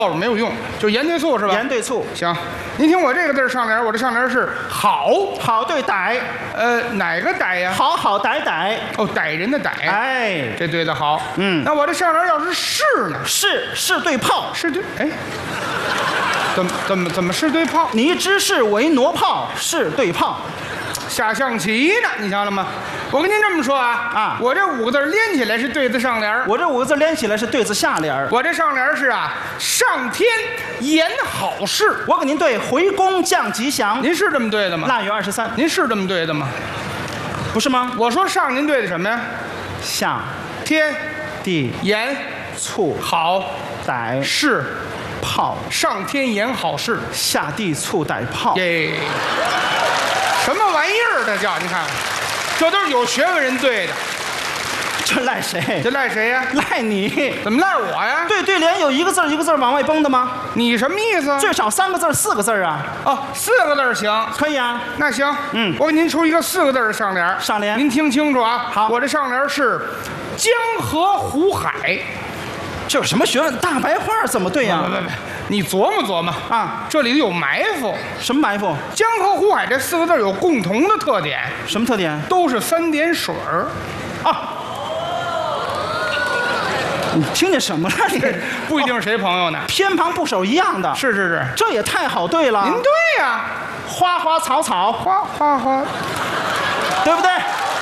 没有用，就盐对醋是吧？ 盐对醋。 行，您听我这个字上联，我这上联是好， 好对歹， 哪个歹呀？ 好好歹歹。 哦，歹人的歹。 哎， 这对的好。 嗯， 那我这上联要是是呢？ 是对炮， 是对，哎，怎么是对炮？ 你知是为挪炮，是对炮。 下象棋呢，你瞧了吗？我跟您这么说啊，我这5个字连起来是对子上联， 我这5个字连起来是对子下联。 我这上联是啊，上天言好事。 我给您对回宫降吉祥。 您是这么对的吗？ 腊月23， 您是这么对的吗？ 不是吗？ 我说上您对的什么呀？ 下天地言醋好歹事炮， 上天言好事， 下地醋歹炮。 耶，什么玩意儿？这叫你看，这都是有学问人对的。 这赖谁？ 这赖谁呀？ 赖你。 怎么赖我呀？ 对对联有一个字一个字往外崩的吗？ 你什么意思？ 最少3个字4个字啊。 哦，4个字行， 可以啊。 那行，我给您出一个4个字的上联。 上联， 您听清楚啊。 好， 我这上联是江河湖海。 这有什么学问？大白话怎么对呀？ 你琢磨琢磨啊，这里头有埋伏。 什么埋伏？ 江河湖海这4个字有共同的特点。 什么特点？ 都是3点水儿。 啊。你听见什么了？你不一定是谁朋友呢， 偏旁部首一样的。 是， 这也太好对了。 您对呀， 花花草草， 花， 对不对？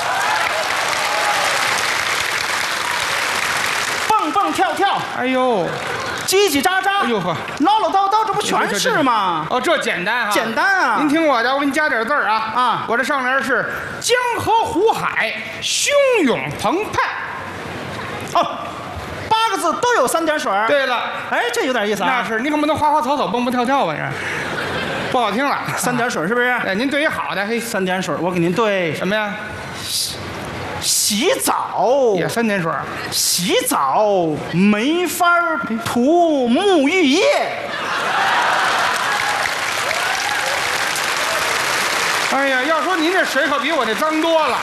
蹦蹦跳跳， 哎呦， 叽叽喳喳， 哎呦呵， 唠唠叨叨，这不全是吗？ 哦，这简单啊， 简单啊。 您听我的，我给你加点字儿啊。我这上联是江河湖海，汹涌澎湃。 哦。8个字都有3点水。 对了， 哎，这有点意思啊。 那是，你可不能花花草草蹦蹦跳跳吧？这不好听了。 3点水是不是？ 哎，您对一好的，嘿 ，3点水，我给您对什么呀？ 洗澡也3点水。 洗澡没法涂沐浴液。 哎呀，要说您这水可比我这脏多了。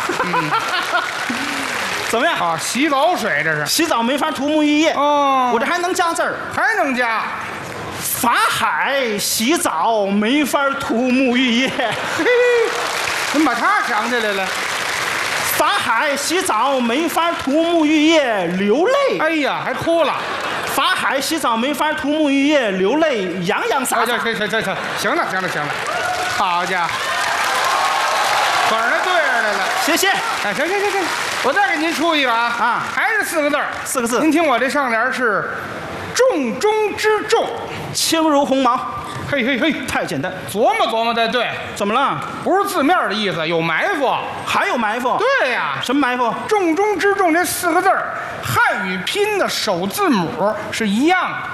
怎么样啊？洗澡水这是。 洗澡没法涂沐浴液。 哦， 我这还能加字儿， 还能加。 法海洗澡没法涂沐浴液。 嘿，怎么把他想起来了？ 法海洗澡没法涂沐浴液，流泪。 哎呀，还哭了。 法海洗澡没法涂沐浴液，流泪洋洋洒洒。 行了，好家伙，可是他对上来了。 谢谢。 哎，行，我再给您出一个啊，还是4个字 ，4个字。 您听我这上联是重中之重， 轻如鸿毛。 嘿， 太简单， 琢磨琢磨才对。 怎么了？ 不是字面的意思，有埋伏。还有埋伏？ 对呀。 什么埋伏？ 重中之重这4个字汉语拼音的首字母是一样的。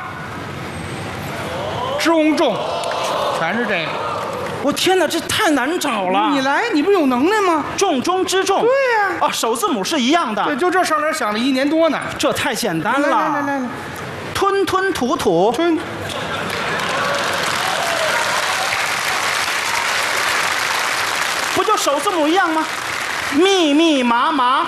重，全是这个。 我天哪，这太难找了！ 你来，你不有能耐吗？ 重中之重。 对呀。 啊，首字母是一样的。 对，就这上联想了1年多呢。 这太简单了。 来， 吞吞吐吐。 吞。 不就首字母一样吗？密密麻麻，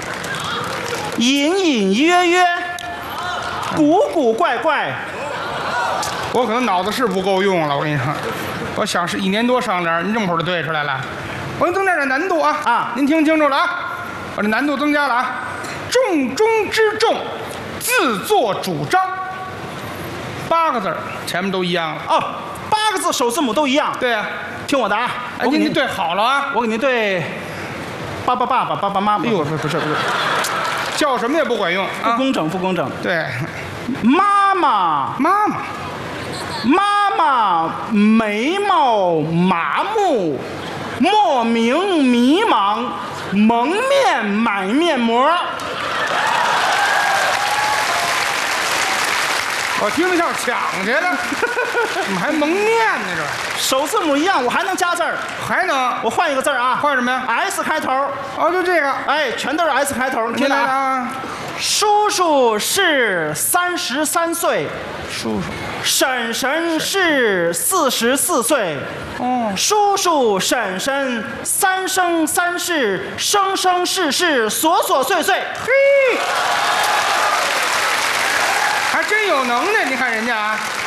隐隐约约，古古怪怪。 我可能脑子是不够用了，我跟你说，我想是1年多上联，您这么会儿就对出来了。我给你增加点难度啊！您听清楚了啊！我这难度增加了啊！重中之重，自作主张。8个字前面都一样了。 哦，8个字首字母都一样。 对呀。 听我的啊！ 我给您对好了啊！ 我给您对，爸爸妈妈。 哎呦，不是，叫什么也不管用， 不公正。 对， 妈妈眉毛麻木，莫名迷茫，蒙面买面膜。 我听着像抢去了，怎么还蒙面呢？这首字母一样，我还能加字儿， 还能？ 我换一个字儿啊， 换什么呀 ？S 开头。 哦，就这个， 哎，全都是 S 开头。 听来啊。 叔叔是33岁， 叔叔。 婶婶是44岁。 哦。 叔叔婶婶三生三世，生生世世，琐琐碎碎。 嘿。还真有能耐，你看人家啊。